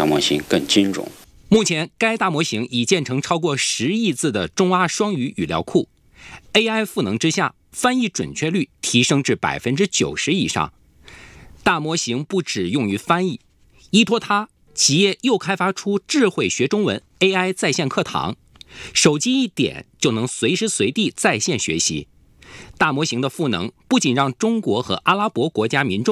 大模型更精准。 目前，该大模型已建成超过10亿字的中阿双语语料库 ，AI 赋能之下，翻译准确率提升至90%以上。大模型不只用于翻译，依托它，企业又开发出智慧学中文 AI 在线课堂，手机一点就能随时随地在线学习。大模型的赋能不仅让中国和阿拉伯国家民众